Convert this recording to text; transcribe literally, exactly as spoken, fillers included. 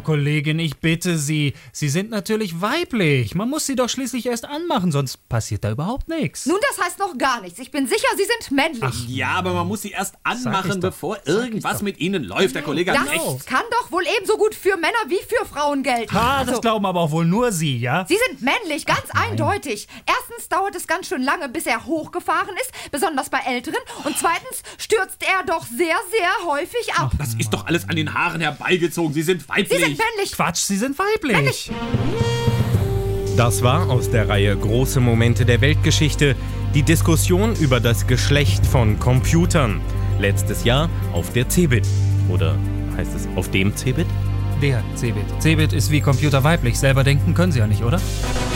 Kollegin, ich bitte Sie. Sie sind natürlich weiblich. Man muss sie doch schließlich erst anmachen, sonst passiert da überhaupt nichts. Nun, das heißt noch gar nichts. Ich bin sicher, Sie sind männlich. Ach ja, aber man muss sie erst anmachen, doch. bevor irgendwas mit ihnen läuft. Der Kollege hat Das recht. kann doch wohl ebenso gut für Männer wie für Frauen gelten. Ah, das Also, glauben aber auch wohl nur Sie, ja? Sie sind männlich, ganz eindeutig. Erstens dauert es ganz schön lange, bis er hochgefahren ist, besonders bei Älteren. Und zweitens stürzt er doch sehr, sehr häufig ab. Das ist doch alles an den Haaren herbeigezogen. Sie sind weiblich. Sie sind männlich. Quatsch, Sie sind weiblich. Männlich. Das war aus der Reihe Große Momente der Weltgeschichte die Diskussion über das Geschlecht von Computern. Letztes Jahr auf der CeBIT. Oder heißt es auf dem CeBIT? Der CeBIT. CeBIT ist wie Computer weiblich. Selber denken können Sie ja nicht, oder?